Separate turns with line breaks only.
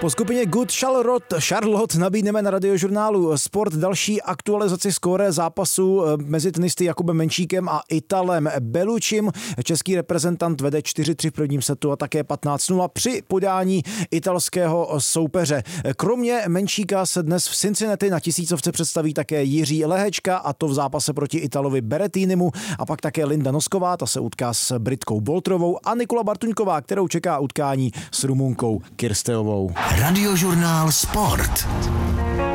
Po skupině Good Charlotte nabídneme na Radiožurnálu Sport další aktualizaci skóre zápasu mezi tenisty Jakubem Menčíkem a Italem Bellucim. Český reprezentant vede 4-3 v prvním setu a také 15-0 při podání italského soupeře. Kromě Menčíka se dnes v Cincinnati na tisícovce představí také Jiří Lehečka, a to v zápase proti Italovi Berrettinimu, a pak také Linda Nosková, ta se utká s Britkou Boltrovou, a Nikola Bartuňková, kterou čeká utkání s Rumunkou Kirsteovou.
Radiožurnál Sport.